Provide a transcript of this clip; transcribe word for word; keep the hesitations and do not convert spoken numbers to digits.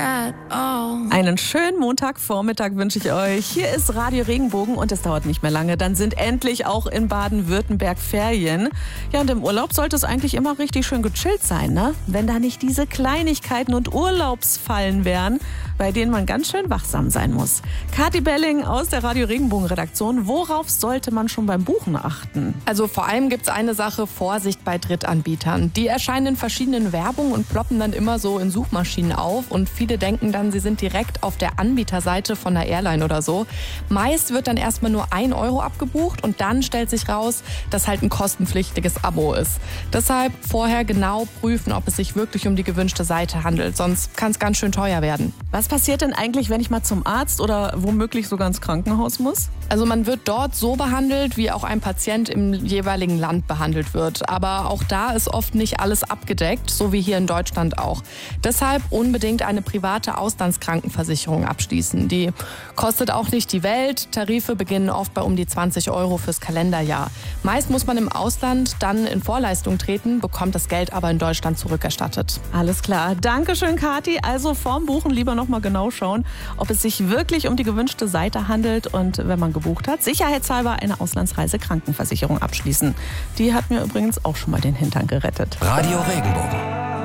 at all. Einen schönen Montagvormittag wünsche ich euch. Hier ist Radio Regenbogen und es dauert nicht mehr lange. Dann sind endlich auch in Baden-Württemberg Ferien. Ja, und im Urlaub sollte es eigentlich immer richtig schön gechillt sein, ne? Wenn da nicht diese Kleinigkeiten und Urlaubsfallen wären, bei denen man ganz schön wachsam sein muss. Kathi Belling aus der Radio Regenbogen Redaktion. Worauf sollte man schon beim Buchen achten? Also vor allem gibt es eine Sache: Vorsicht bei Drittanbietern. Die erscheinen in verschiedenen Werbungen und ploppen dann immer so in Suchmaschinen auf und viele denken dann, sie sind direkt auf der Anbieterseite von der Airline oder so. Meist wird dann erstmal nur ein Euro abgebucht und dann stellt sich raus, dass halt ein kostenpflichtiges Abo ist. Deshalb vorher genau prüfen, ob es sich wirklich um die gewünschte Seite handelt, sonst kann es ganz schön teuer werden. Was passiert denn eigentlich, wenn ich mal zum Arzt oder womöglich sogar ins Krankenhaus muss? Also man wird dort so behandelt, wie auch ein Patient im jeweiligen Land behandelt wird. Aber auch da ist oft nicht alles abgedeckt, so wie hier in Deutschland auch. Deshalb unbedingt eine private Auslandskrankenversicherung abschließen. Die kostet auch nicht die Welt. Tarife beginnen oft bei um die zwanzig Euro fürs Kalenderjahr. Meist muss man im Ausland dann in Vorleistung treten, bekommt das Geld aber in Deutschland zurückerstattet. Alles klar. Dankeschön, Kathi. Also vorm Buchen lieber noch mal genau schauen, ob es sich wirklich um die gewünschte Seite handelt und wenn man gebucht hat, sicherheitshalber eine Auslandsreise-Krankenversicherung abschließen. Die hat mir übrigens auch schon mal den Hintern gerettet. Radio Regenbogen.